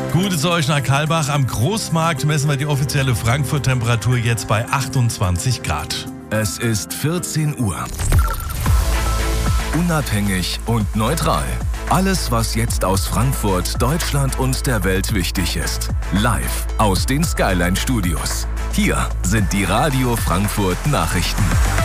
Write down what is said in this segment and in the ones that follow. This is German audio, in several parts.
Gute Zeug nach Kalbach. Am Großmarkt messen wir die offizielle Frankfurt-Temperatur jetzt bei 28 Grad. Es ist 14 Uhr. Unabhängig und neutral. Alles, was jetzt aus Frankfurt, Deutschland und der Welt wichtig ist. Live aus den Skyline Studios. Hier sind die Radio Frankfurt Nachrichten.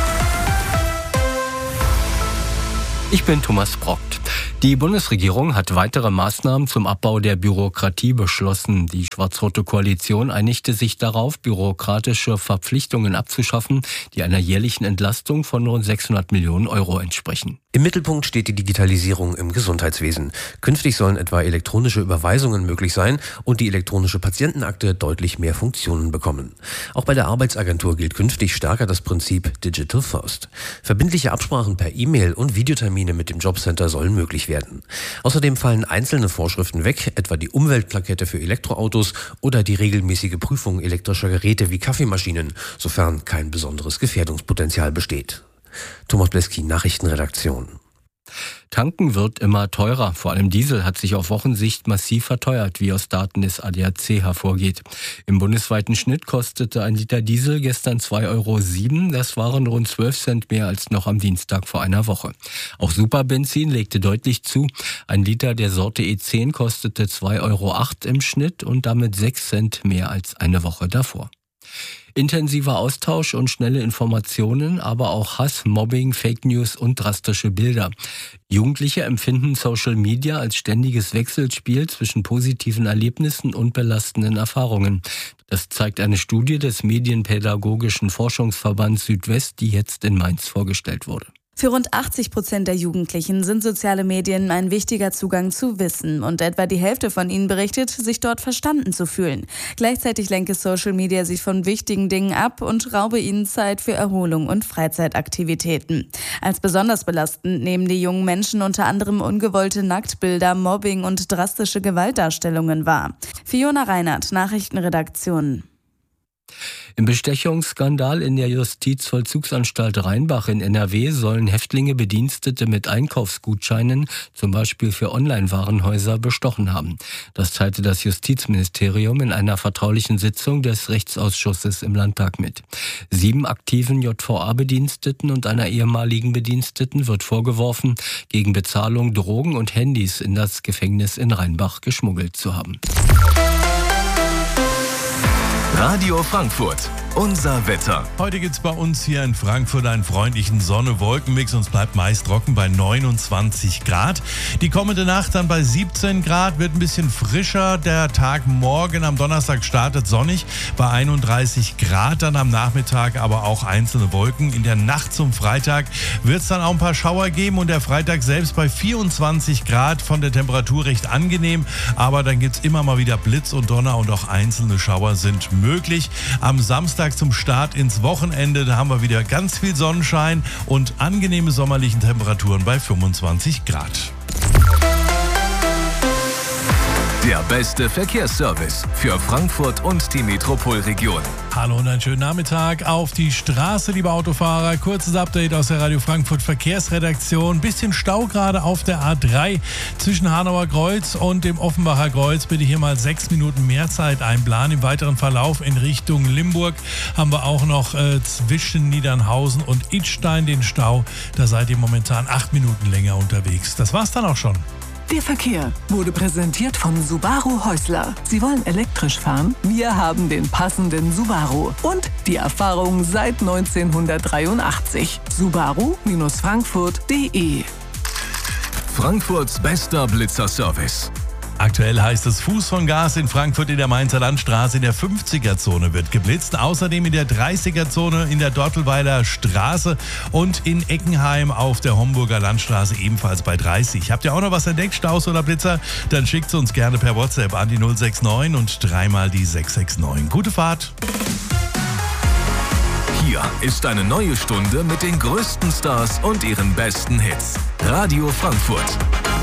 Ich bin Thomas Brockt. Die Bundesregierung hat weitere Maßnahmen zum Abbau der Bürokratie beschlossen. Die schwarz-rote Koalition einigte sich darauf, bürokratische Verpflichtungen abzuschaffen, die einer jährlichen Entlastung von rund 600 Millionen Euro entsprechen. Im Mittelpunkt steht die Digitalisierung im Gesundheitswesen. Künftig sollen etwa elektronische Überweisungen möglich sein und die elektronische Patientenakte deutlich mehr Funktionen bekommen. Auch bei der Arbeitsagentur gilt künftig stärker das Prinzip Digital First. Verbindliche Absprachen per E-Mail und Videotermine mit dem Jobcenter sollen möglich werden. Außerdem fallen einzelne Vorschriften weg, etwa die Umweltplakette für Elektroautos oder die regelmäßige Prüfung elektrischer Geräte wie Kaffeemaschinen, sofern kein besonderes Gefährdungspotenzial besteht. Thomas Bleski, Nachrichtenredaktion. Tanken wird immer teurer. Vor allem Diesel hat sich auf Wochensicht massiv verteuert, wie aus Daten des ADAC hervorgeht. Im bundesweiten Schnitt kostete ein Liter Diesel gestern 2,07 €. Das waren rund 12 Cent mehr als noch am Dienstag vor einer Woche. Auch Superbenzin legte deutlich zu. Ein Liter der Sorte E10 kostete 2,08 € im Schnitt und damit 6 Cent mehr als eine Woche davor. Intensiver Austausch und schnelle Informationen, aber auch Hass, Mobbing, Fake News und drastische Bilder. Jugendliche empfinden Social Media als ständiges Wechselspiel zwischen positiven Erlebnissen und belastenden Erfahrungen. Das zeigt eine Studie des Medienpädagogischen Forschungsverbands Südwest, die jetzt in Mainz vorgestellt wurde. Für rund 80% der Jugendlichen sind soziale Medien ein wichtiger Zugang zu Wissen und etwa die Hälfte von ihnen berichtet, sich dort verstanden zu fühlen. Gleichzeitig lenke Social Media sie von wichtigen Dingen ab und raube ihnen Zeit für Erholung und Freizeitaktivitäten. Als besonders belastend nehmen die jungen Menschen unter anderem ungewollte Nacktbilder, Mobbing und drastische Gewaltdarstellungen wahr. Fiona Reinhardt, Nachrichtenredaktion. Im Bestechungsskandal in der Justizvollzugsanstalt Rheinbach in NRW sollen Häftlinge Bedienstete mit Einkaufsgutscheinen, zum Beispiel für Online-Warenhäuser, bestochen haben. Das teilte das Justizministerium in einer vertraulichen Sitzung des Rechtsausschusses im Landtag mit. 7 aktiven JVA-Bediensteten und einer ehemaligen Bediensteten wird vorgeworfen, gegen Bezahlung Drogen und Handys in das Gefängnis in Rheinbach geschmuggelt zu haben. Radio Frankfurt, unser Wetter. Heute gibt's bei uns hier in Frankfurt einen freundlichen Sonne-Wolken-Mix und es bleibt meist trocken bei 29 Grad. Die kommende Nacht dann bei 17 Grad, wird ein bisschen frischer. Der Tag morgen am Donnerstag startet sonnig bei 31 Grad, dann am Nachmittag aber auch einzelne Wolken. In der Nacht zum Freitag wird es dann auch ein paar Schauer geben und der Freitag selbst bei 24 Grad, von der Temperatur recht angenehm. Aber dann gibt's immer mal wieder Blitz und Donner und auch einzelne Schauer sind möglich. Am Samstag zum Start ins Wochenende, da haben wir wieder ganz viel Sonnenschein und angenehme sommerliche Temperaturen bei 25 Grad. Der beste Verkehrsservice für Frankfurt und die Metropolregion. Hallo und einen schönen Nachmittag auf die Straße, liebe Autofahrer. Kurzes Update aus der Radio Frankfurt Verkehrsredaktion. Bisschen Stau gerade auf der A3 zwischen Hanauer Kreuz und dem Offenbacher Kreuz. Bitte hier mal 6 Minuten mehr Zeit einplanen. Im weiteren Verlauf in Richtung Limburg haben wir auch noch zwischen Niedernhausen und Idstein den Stau. Da seid ihr momentan 8 Minuten länger unterwegs. Das war's dann auch schon. Der Verkehr wurde präsentiert von Subaru Häusler. Sie wollen elektrisch fahren? Wir haben den passenden Subaru. Und die Erfahrung seit 1983. Subaru-Frankfurt.de. Frankfurts bester Blitzerservice. Aktuell heißt es Fuß von Gas in Frankfurt in der Mainzer Landstraße. In der 50er-Zone wird geblitzt. Außerdem in der 30er-Zone in der Dortelweiler Straße und in Eckenheim auf der Homburger Landstraße ebenfalls bei 30. Habt ihr auch noch was entdeckt, Staus oder Blitzer? Dann schickt es uns gerne per WhatsApp an die 069 und 3 mal die 669. Gute Fahrt! Hier ist eine neue Stunde mit den größten Stars und ihren besten Hits. Radio Frankfurt.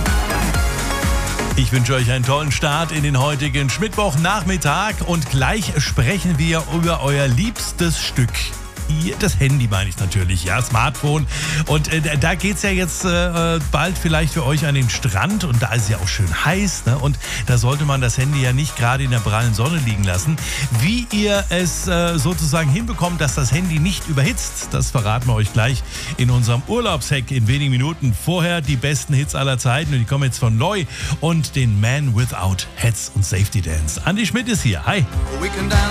Ich wünsche euch einen tollen Start in den heutigen Mittwochnachmittag und gleich sprechen wir über euer liebstes Stück. Das Handy meine ich natürlich, ja, Smartphone. Und da geht es ja jetzt bald vielleicht für euch an den Strand und da ist es ja auch schön heiß, ne? Und da sollte man das Handy ja nicht gerade in der prallen Sonne liegen lassen. Wie ihr es sozusagen hinbekommt, dass das Handy nicht überhitzt, das verraten wir euch gleich in unserem Urlaubshack in wenigen Minuten. Vorher die besten Hits aller Zeiten und die kommen jetzt von Loy und den Man Without Hats und Safety Dance. Andi Schmidt ist hier, hi.